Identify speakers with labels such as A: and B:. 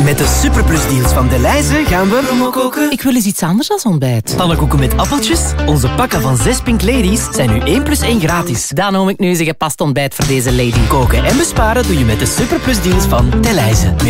A: Met de Superplus-deals van Delhaize gaan we koken.
B: Ik wil eens iets anders dan ontbijt.
A: Pannenkoeken met appeltjes. Onze pakken van 6 Pink Ladies zijn nu 1 plus 1 gratis.
B: Dan noem ik nu eens een gepast ontbijt voor deze lady.
A: Koken en besparen doe je met de Superplus-deals van Delhaize.